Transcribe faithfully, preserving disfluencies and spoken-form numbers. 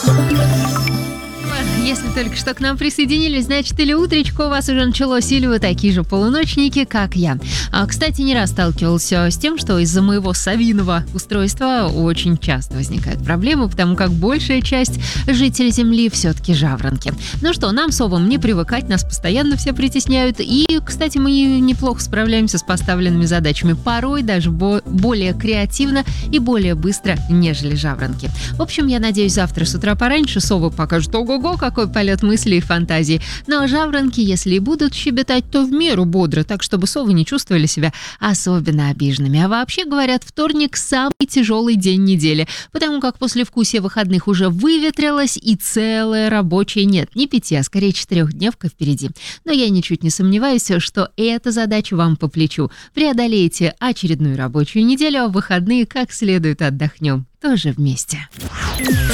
Если только что к нам присоединились, значит, или утречко у вас уже началось, или вы такие же полуночники, как я. А, кстати, не раз сталкивался с тем, что из-за моего совиного устройства очень часто возникают проблемы, потому как большая часть жителей Земли все-таки жаворонки. Ну что, нам, совам, не привыкать, нас постоянно все притесняют. И, кстати, мы неплохо справляемся с поставленными задачами, порой даже бо- более креативно и более быстро, нежели жаворонки. В общем, я надеюсь, завтра с утра пораньше совы покажут ого-го, какой полет мыслей и фантазии. Ну а жаворонки, если и будут щебетать, то в меру бодро, так чтобы совы не чувствовали себя особенно обиженными. А вообще, говорят, вторник – самый тяжелый день недели, потому как послевкусие выходных уже выветрилось и целая рабочая, нет, не пяти, а скорее четырехдневка впереди. Но я ничуть не сомневаюсь, что эта задача вам по плечу. Преодолеете очередную рабочую неделю, а в выходные как следует отдохнем. Тоже вместе.